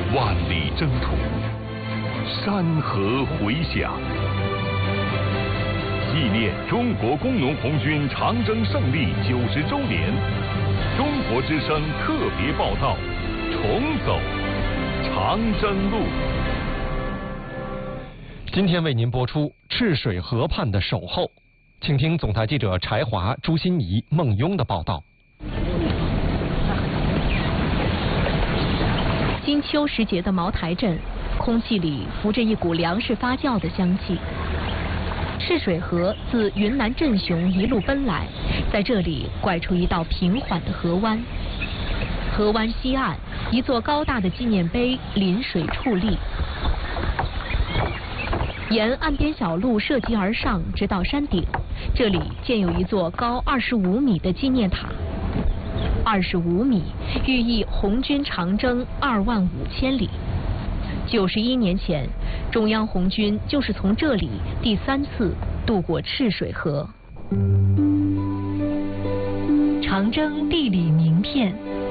万里征途，山河回响。纪念中国工农红军长征胜利90周年，中国之声特别报道：重走长征路。 今天为您播出赤水河畔的守候，请听总台记者柴华、朱欣怡、孟庸的报道。 金秋时节的茅台镇，空气里浮着一股粮食发酵的香气。赤水河自云南镇雄一路奔来，在这里拐出一道平缓的河湾。河湾西岸，一座高大的纪念碑临水矗立。沿岸边小路涉级而上，直到山顶，这里建有一座高25米的纪念塔。25米，寓意红军长征25000里。91年前，中央红军就是从这里第3次渡过赤水河。长征地理名片。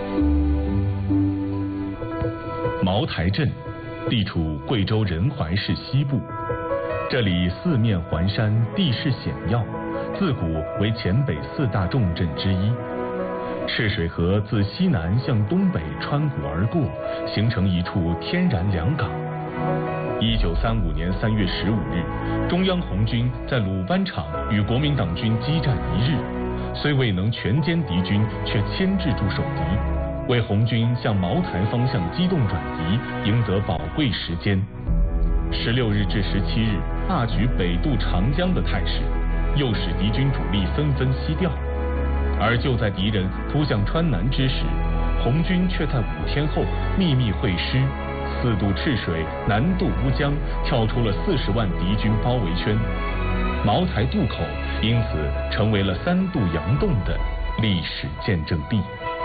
茅台镇地处贵州仁怀市西部，这里四面环山，地势险要，自古为黔北4大重镇之一。赤水河自西南向东北穿谷而过，形成一处天然良港。1935年3月15日，中央红军在鲁班场与国民党军激战1日，虽未能全歼敌军，却牵制住守敌，为红军向茅台方向机动转移赢得宝贵时间。16日至17日，大举北渡长江的态势，又使敌军主力纷纷西调。而就在敌人扑向川南之时，红军却在5天后秘密会师，4渡赤水，南渡乌江，跳出了40万敌军包围圈。茅台渡口因此成为了3渡洋洞的历史见证地。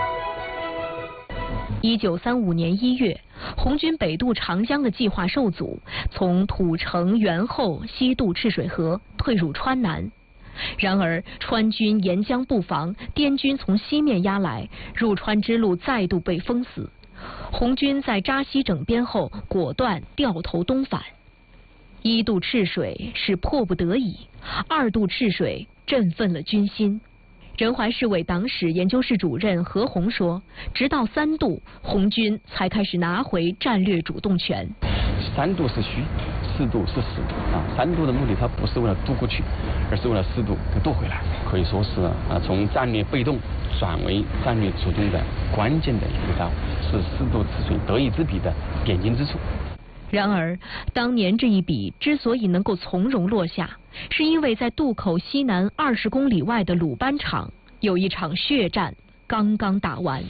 1935年1月，红军北渡长江的计划受阻，从土城、元后西渡赤水河，退入川南。然而川军沿江布防，滇军从西面压来，入川之路再度被封死。红军在扎西整编后，果断掉头东返。1渡赤水是迫不得已，2渡赤水振奋了军心。仁怀市委党史研究室主任何鸿说，直到3渡，红军才开始拿回战略主动权。 3渡是虚，4渡是实3渡的目的，它不是为了渡过去，而是为了4渡渡回来，可以说是从战略被动转为战略主动的关键的一道，是4渡赤水得一之笔的点睛之处。 然而，当年这一笔之所以能够从容落下，是因为在渡口西南20公里外的鲁班场，有一场血战刚刚打完。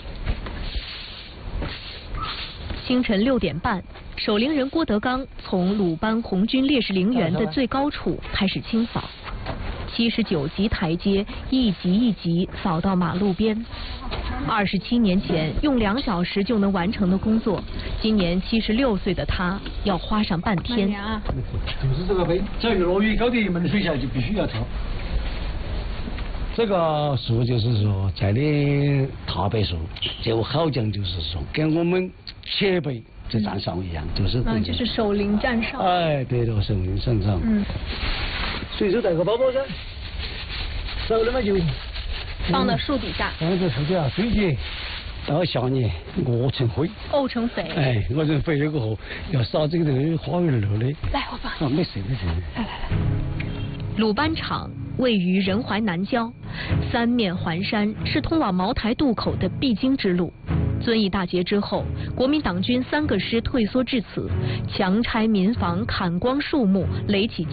清晨6点半，守陵人郭德纲从鲁班红军烈士陵园的最高处开始清扫，79级台阶一级一级扫到马路边。27年前用2小时就能完成的工作，今年76岁的他要花上半天。 就是这个碑，只要落雨高的门水下就必须要跳。这个树就是说在的大柏树，就好讲就是说跟我们前辈在站哨一样，就是就是守陵站哨。 哎，对了，守陵站哨。随手带个包包噻，手那么就放到树底下。 放在树底下，水节到下年沤成灰， 沤成肥。 哎，沤成肥了过后要撒这个花园路的。 来，我放。 没事没事。 来。鲁班场位于仁怀南郊，3面环山，是通往茅台渡口的必经之路。遵义大捷之后，国民党军3个师退缩至此，强拆民房，砍光树木，垒起